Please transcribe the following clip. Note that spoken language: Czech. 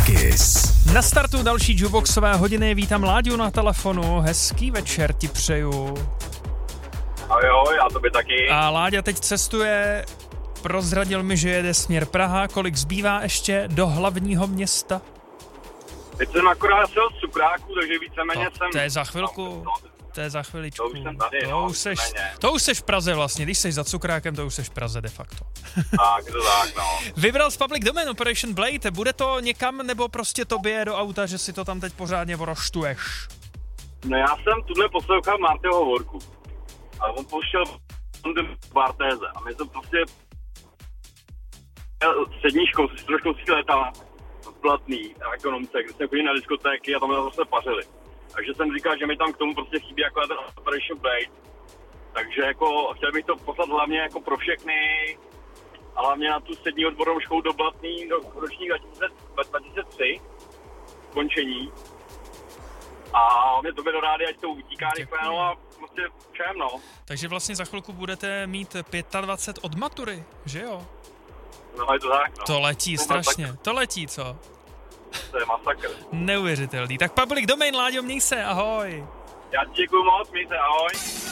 Kiss. Na startu další jukeboxové hodiny, vítám Láďu na telefonu, hezký večer ti přeju. A jo, já tobě taky. A Láďa teď cestuje, prozradil mi, že jede směr Praha, kolik zbývá ještě do hlavního města? Teď jsem akorát šel z cukráku, takže víceméně jsem... To je za chvilku, to je za chviličku. To už jsem tady, to už seš v Praze vlastně, když seš za cukrákem, to už seš v Praze de facto. Tak, to tak, no. Vybral z Public Domain Operation Blade, bude to někam nebo prostě tobě do auta, že si to tam teď pořádně voroštuješ? No já jsem tuhle poslouchal Martyho hovorku. A on pouštěl Bartéze. A my to prostě... Střední školství leta platný na ekonomce, kde jsme chodili na diskotéky a tam jsme zase pařili. Takže jsem říkal, že mi tam k tomu prostě chybí jako ten Operation Blade. Takže jako chtěl bych to poslat hlavně jako pro všechny a hlavně na tu střední odbornou školu do Blatný do ročník 2003 končení. A hlavně tobě do rády, ať to utíká rychle, no a prostě všem, no. Takže vlastně za chvilku budete mít 25 od matury, že jo? No je to tak, no. To letí strašně, to letí, co? To je masakr. Neuvěřitelný. Tak Public Domain, Láďo, měj se, ahoj. Já ti děkuju moc, měj se, ahoj.